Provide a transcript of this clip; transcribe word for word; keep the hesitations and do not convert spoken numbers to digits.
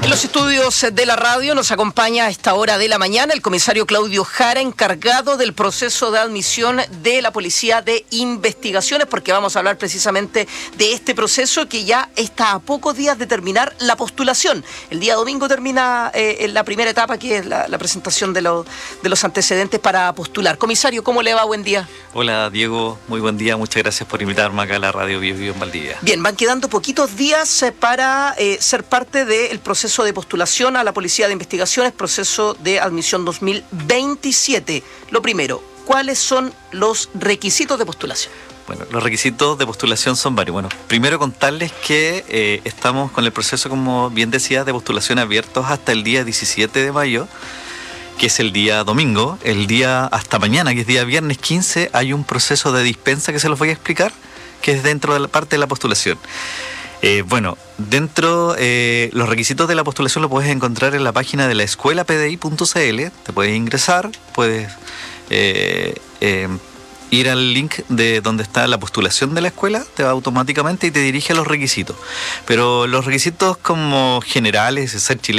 En los estudios de la radio nos acompaña a esta hora de la mañana el comisario Claudio Jara, encargado del proceso de admisión de la Policía de Investigaciones, porque vamos a hablar precisamente de este proceso que ya está a pocos días de terminar la postulación. El día domingo termina eh, la primera etapa, que es la, la presentación de, lo, de los antecedentes para postular. Comisario, ¿cómo le va? Buen día. Hola Diego, muy buen día, muchas gracias por invitarme acá a la radio Bio Bio en Valdivia. Bien, van quedando poquitos días eh, para eh, ser parte del proceso de postulación a la Policía de Investigaciones, proceso de admisión dos mil veintisiete. Lo primero, ¿cuáles son los requisitos de postulación? Bueno, los requisitos de postulación son varios. Bueno, primero contarles que eh, estamos con el proceso, como bien decías, de postulación abiertos hasta el día diecisiete de mayo, que es el día domingo. El día hasta mañana, que es día viernes quince, hay un proceso de dispensa que se los voy a explicar, que es dentro de la parte de la postulación. Eh, bueno, dentro eh, los requisitos de la postulación lo puedes encontrar en la página de la escuela p d i punto c l. Te puedes ingresar, puedes eh, eh, ir al link de donde está la postulación de la escuela, te va automáticamente y te dirige a los requisitos. Pero los requisitos como generales, ser chileno,